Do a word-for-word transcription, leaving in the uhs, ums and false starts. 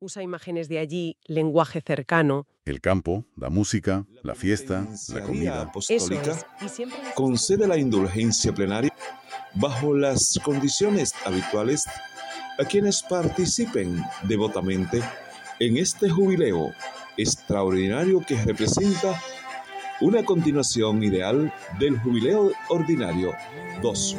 Usa imágenes de allí, lenguaje cercano. El campo, la música, la fiesta, la comida. Apostólica Eso es. Y siempre... concede la indulgencia plenaria bajo las condiciones habituales a quienes participen devotamente en este jubileo extraordinario que representa una continuación ideal del jubileo ordinario dos